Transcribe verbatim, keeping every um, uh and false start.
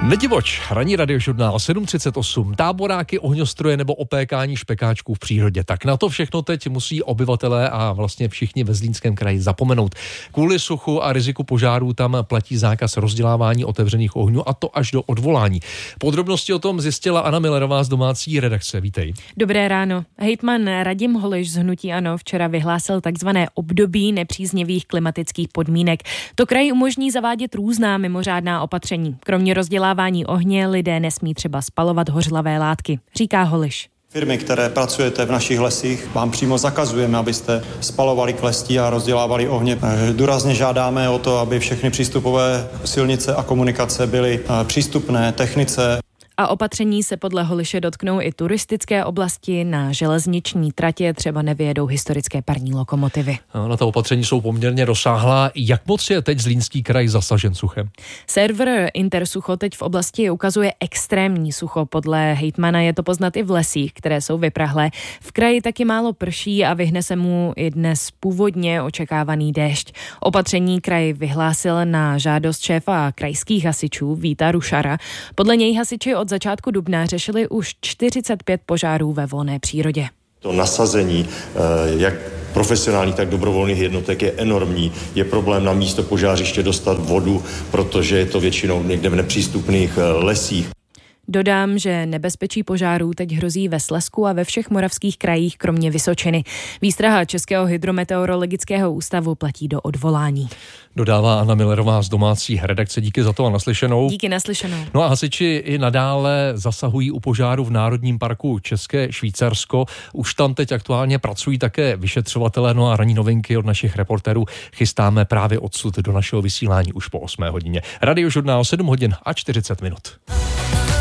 Nedivoč, ranní radiožurnál sedm třicet osm, táboráky, ohňostroje nebo opékání špekáčků v přírodě. Tak na to všechno teď musí obyvatelé a vlastně všichni ve Zlínském kraji zapomenout. Kvůli suchu a riziku požárů tam platí zákaz rozdělávání otevřených ohňů, a to až do odvolání. Podrobnosti o tom zjistila Anna Millerová z domácí redakce. Vítej. Dobré ráno. Hejtman Radim Holiš z hnutí ANO včera vyhlásil takzvané období nepříznivých klimatických podmínek. To kraji umožní zavádět různá mimořádná opatření. Kromě rozdělávání ohně lidé nesmí třeba spalovat hořlavé látky, říká Holiš. Firmy, které pracujete v našich lesích, vám přímo zakazujeme, abyste spalovali klestí a rozdělávali ohně. Důrazně žádáme o to, aby všechny přístupové silnice a komunikace byly přístupné technice. A opatření se podle Holiše dotknou i turistické oblasti. Na železniční tratě třeba nevyjedou historické parní lokomotivy. Na ta opatření jsou poměrně rozsáhlá. Jak moc je teď Zlínský kraj zasažen suchem? Server Intersucho teď v oblasti ukazuje extrémní sucho. Podle hejtmana je to poznat i v lesích, které jsou vyprahlé. V kraji taky málo prší a vyhne se mu i dnes původně očekávaný déšť. Opatření kraj vyhlásil na žádost šéfa krajských hasičů Víta Rušara. Podle něj hasiči od začátku dubna řešili už čtyřicet pět požárů ve volné přírodě. To nasazení jak profesionálních, tak dobrovolných jednotek je enormní. Je problém na místo požářiště dostat vodu, protože je to většinou někde v nepřístupných lesích. Dodám, že nebezpečí požárů teď hrozí ve Slezsku a ve všech moravských krajích, kromě Vysočiny. Výstraha Českého hydrometeorologického ústavu platí do odvolání. Dodává Anna Millerová z domácí redakce. Díky za to a naslyšenou. Díky naslyšenou. No a hasiči i nadále zasahují u požáru v Národním parku České Švýcarsko. Už tam teď aktuálně pracují také vyšetřovatelé. No a ranní novinky od našich reportérů chystáme právě odsud do našeho vysílání už po osmé hodině. Radiožurnál sedm hodin a čtyřicet minut.